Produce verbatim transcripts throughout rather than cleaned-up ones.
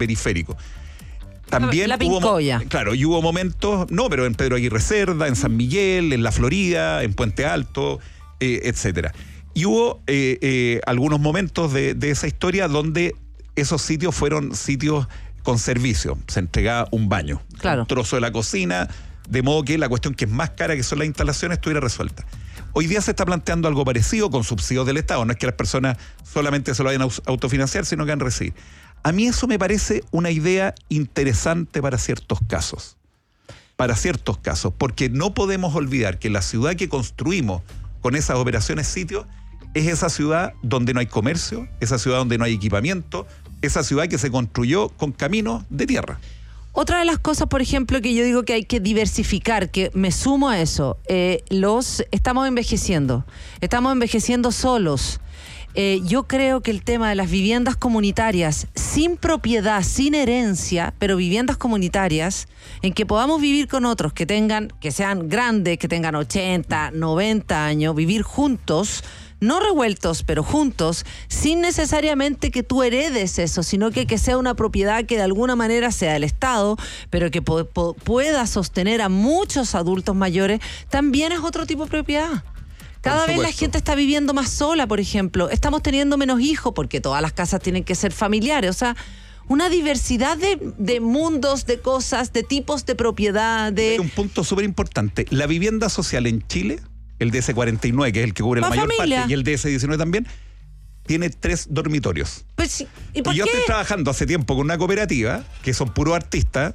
periférico. También la Pincoya. Hubo, claro, y hubo momentos, no, pero en Pedro Aguirre Cerda, en San Miguel, en La Florida, en Puente Alto, eh, etcétera. Y hubo eh, eh, algunos momentos de, de esa historia donde esos sitios fueron sitios con servicio. Se entregaba un baño, claro. un trozo de la cocina, de modo que la cuestión que es más cara, que son las instalaciones, estuviera resuelta. Hoy día se está planteando algo parecido con subsidios del Estado. No es que las personas solamente se lo vayan a autofinanciar, sino que van a recibir. A mí eso me parece una idea interesante para ciertos casos. Para ciertos casos. Porque no podemos olvidar que la ciudad que construimos con esas operaciones sitios es esa ciudad donde no hay comercio, esa ciudad donde no hay equipamiento, esa ciudad que se construyó con caminos de tierra. Otra de las cosas, por ejemplo, que yo digo que hay que diversificar, que me sumo a eso, eh, los estamos envejeciendo, estamos envejeciendo solos. Eh, yo creo que el tema de las viviendas comunitarias, sin propiedad, sin herencia, pero viviendas comunitarias, en que podamos vivir con otros que tengan, que sean grandes, que tengan ochenta, noventa años, vivir juntos, no revueltos, pero juntos, sin necesariamente que tú heredes eso, sino que, que sea una propiedad que de alguna manera sea del Estado, pero que po- po- pueda sostener a muchos adultos mayores, también es otro tipo de propiedad. Cada vez la gente está viviendo más sola, por ejemplo. Estamos teniendo menos hijos porque todas las casas tienen que ser familiares. O sea, una diversidad de, de mundos, de cosas, de tipos de propiedad. De... Hay un punto súper importante. La vivienda social en Chile, el D S cuarenta y nueve, que es el que cubre la mayor familia. parte, y el D S diecinueve también, tiene tres dormitorios. Pues, ¿y por y yo qué? estoy trabajando hace tiempo con una cooperativa, que son puros artistas,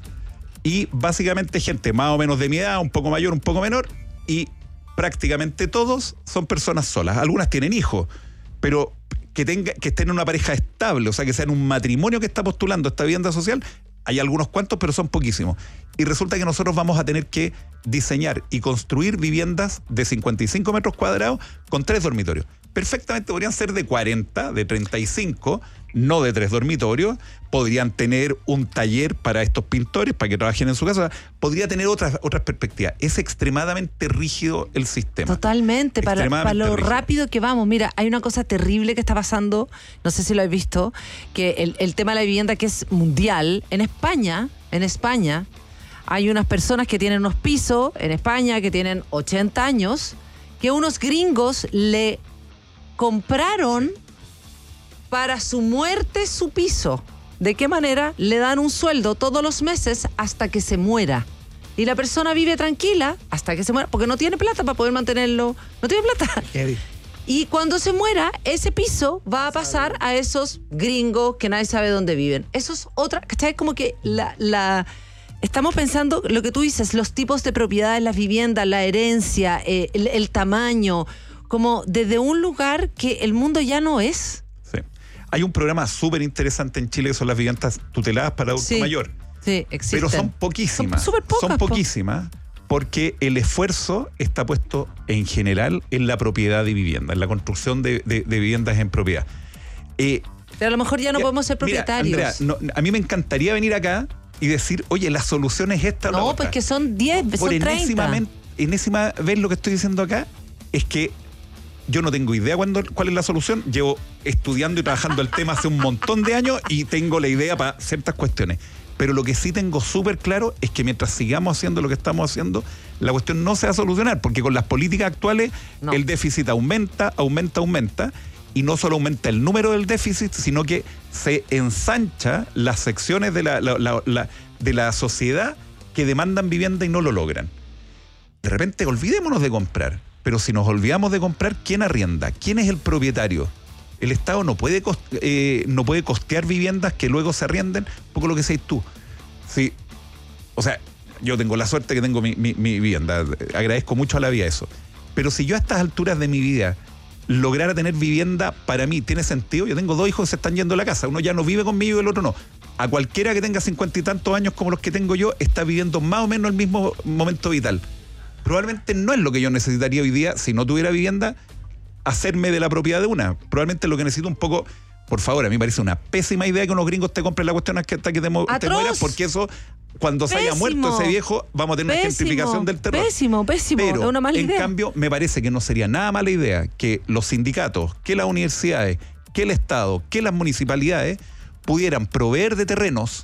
y básicamente gente más o menos de mi edad, un poco mayor, un poco menor, y prácticamente todos son personas solas. Algunas tienen hijos, pero que tenga, que estén en una pareja estable, o sea, que sean un matrimonio que está postulando esta vivienda social. Hay algunos cuantos, pero son poquísimos. Y resulta que nosotros vamos a tener que diseñar y construir viviendas de cincuenta y cinco metros cuadrados con tres dormitorios. Perfectamente podrían ser de cuarenta, de treinta y cinco, no de tres dormitorios. Podrían tener un taller para estos pintores, para que trabajen en su casa. Podría tener otras, otras perspectivas. Es extremadamente rígido el sistema. Totalmente, para, para lo rígido. rápido que vamos. Mira, hay una cosa terrible que está pasando, no sé si lo has visto, que el, el tema de la vivienda que es mundial, en España, en España, hay unas personas que tienen unos pisos, en España, que tienen ochenta años, que unos gringos le compraron para su muerte su piso. ¿De qué manera? Le dan un sueldo todos los meses hasta que se muera. Y la persona vive tranquila hasta que se muera, porque no tiene plata para poder mantenerlo. No tiene plata. Y cuando se muera, ese piso va a pasar a esos gringos que nadie sabe dónde viven. Eso es otra, ¿cachai? Como que la, la estamos pensando lo que tú dices, los tipos de propiedades, las viviendas, la herencia, eh, el, el tamaño, como desde un lugar que el mundo ya no es. Sí. Hay un programa súper interesante en Chile que son las viviendas tuteladas para adulto Sí, mayor. Sí, existen. Pero son poquísimas. Son súper pocas. Son poquísimas porque el esfuerzo está puesto en general en la propiedad de vivienda, en la construcción de, de, de viviendas en propiedad. Eh, Pero a lo mejor ya no ya, podemos ser propietarios. Mira, Andrea, no, a mí me encantaría venir acá y decir, oye, la solución es esta o la No, otra. pues que son diez, Por son enésima, treinta. enésima vez lo que estoy diciendo acá es que yo no tengo idea cuándo, cuál es la solución. Llevo estudiando y trabajando el tema hace un montón de años y tengo la idea para ciertas cuestiones. Pero lo que sí tengo súper claro es que mientras sigamos haciendo lo que estamos haciendo, la cuestión no se va a solucionar, porque con las políticas actuales No. el déficit aumenta, aumenta, aumenta, y no solo aumenta el número del déficit, sino que se ensancha las secciones de la, la, la, la, de la sociedad que demandan vivienda y no lo logran. De repente olvidémonos de comprar, pero si nos olvidamos de comprar, ¿quién arrienda? ¿Quién es el propietario? El Estado no puede, coste, eh, no puede costear viviendas que luego se arrienden, un poco lo que decís tú. Sí, o sea, yo tengo la suerte que tengo mi, mi, mi vivienda, agradezco mucho a la vida eso. Pero si yo a estas alturas de mi vida lograra tener vivienda, para mí tiene sentido. Yo tengo dos hijos que se están yendo a la casa, uno ya no vive conmigo y el otro no. A cualquiera que tenga cincuenta y tantos años como los que tengo yo, está viviendo más o menos el mismo momento vital. Probablemente no es lo que yo necesitaría hoy día si no tuviera vivienda, hacerme de la propiedad de una. Probablemente lo que necesito un poco, por favor, a mí me parece una pésima idea que unos gringos te compren la cuestión hasta que te, mo- te mueras, porque eso, cuando se haya muerto ese viejo, vamos a tener Pésimo, una gentrificación del terror. Pésimo, pésimo, Pero, es una mala en idea. cambio, me parece que no sería nada mala idea que los sindicatos, que las universidades, que el Estado, que las municipalidades pudieran proveer de terrenos